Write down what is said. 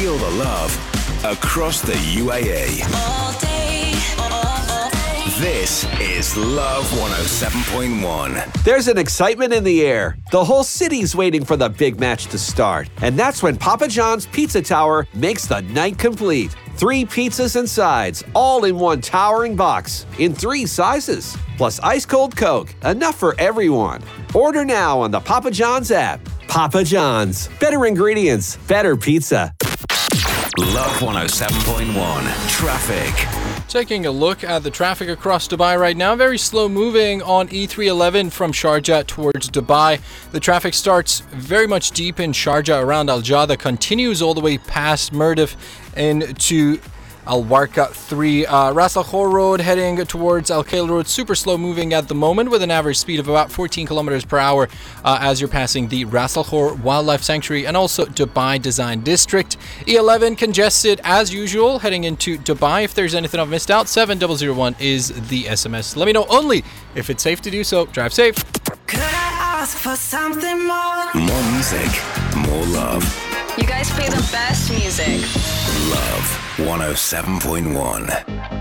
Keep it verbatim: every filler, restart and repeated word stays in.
Feel the love across the U A E. All day, all day. This is Love one oh seven point one. There's an excitement in the air. The whole city's waiting for the big match to start. And that's when Papa John's Pizza Tower makes the night complete. Three pizzas and sides, all in one towering box, in three sizes. Plus ice-cold Coke, enough for everyone. Order now on the Papa John's app. Papa John's. Better ingredients, better pizza. Love one oh seven point one. Traffic. Taking a look at the traffic across Dubai right now. Very slow moving on E three eleven from Sharjah towards Dubai. The traffic starts very much deep in Sharjah around Al Jada, continues all the way past Mirdif into Al Warqa three. Uh, Ras Al Khor Road heading towards Al Khail Road. Super slow moving at the moment with an average speed of about fourteen kilometers per hour uh, as you're passing the Ras Al Khor Wildlife Sanctuary and also Dubai Design District. E eleven congested as usual heading into Dubai. If there's anything I've missed out, seven zero zero one is the S M S. Let me know only if it's safe to do so. Drive safe. Could I ask for something more? More music, more love. You guys play the best music. Love one oh seven point one.